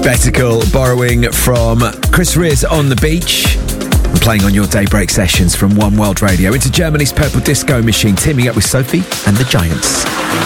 Betical borrowing from Chris Riz on the Beach. And playing on your daybreak sessions from One World Radio into Germany's Purple Disco Machine, teaming up with Sophie and the Giants.